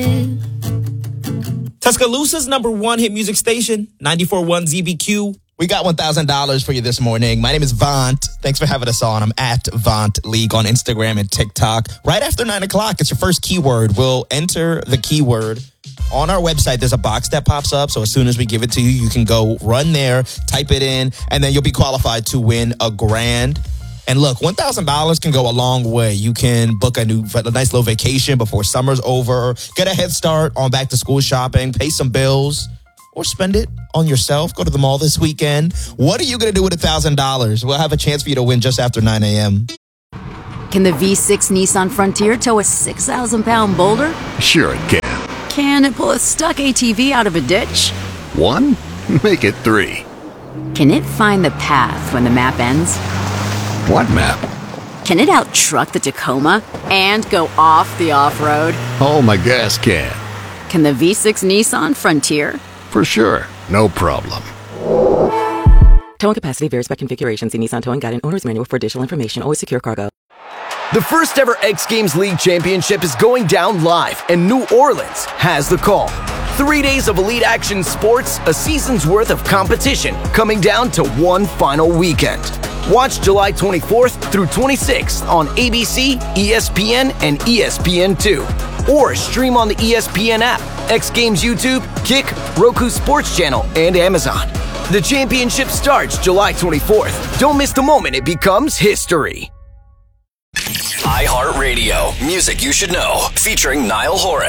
Tuscaloosa's #1 hit music station, 94.1 ZBQ. We got $1,000 for you this morning. My name is Vaunt. Thanks for having us on. I'm at Vaunt League on Instagram and TikTok. Right after 9 o'clock, it's your first keyword. We'll enter the keyword on our website. There's a box that pops up. So as soon as we give it to you, you can go run there, type it in, and then you'll be qualified to win $1,000. And look, $1,000 can go a long way. You can book a nice little vacation before summer's over, get a head start on back to school shopping, pay some bills, or spend it on yourself. Go to the mall this weekend. What are you going to do with $1,000? We'll have a chance for you to win just after 9 a.m. Can the V6 Nissan Frontier tow a 6,000-pound boulder? Sure it can. Can it pull a stuck ATV out of a ditch? 1? Make it 3. Can it find the path when the map ends? What map? Can it out-truck the Tacoma and go off the off-road? Oh, my gas can. Can the V6 Nissan Frontier? For sure. No problem. Towing capacity varies by configuration. See Nissan Towing Guide and Owner's Manual for additional information. Always secure cargo. The first ever X Games League Championship is going down live, and New Orleans has the call. 3 days of elite action sports, a season's worth of competition, coming down to one final weekend. Watch July 24th through 26th on ABC, ESPN, and ESPN2. Or stream on the ESPN app, X Games YouTube, Kick, Roku Sports Channel, and Amazon. The championship starts July 24th. Don't miss the moment it becomes history. iHeartRadio, music you should know, featuring Niall Horan.